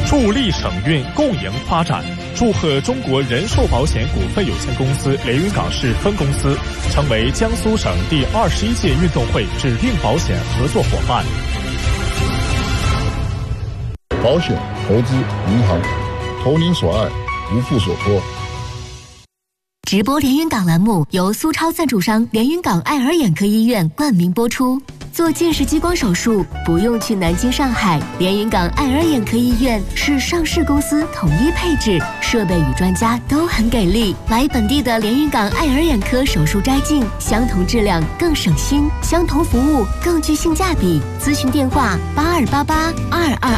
助力省运共赢发展，祝贺中国人寿保险股份有限公司连云港市分公司成为江苏省第21届运动会指定保险合作伙伴。 保险、投资、银行，投您所爱，无负所托。 直播连云港栏目由苏超赞助商连云港爱尔眼科医院冠名播出。做近视激光手术不用去南京、上海，连云港爱尔眼科医院是上市公司统一配置，设备与专家都很给力。来本地的连云港爱尔眼科手术摘镜，相同质量更省心，相同服务更具性价比。咨询电话：828822。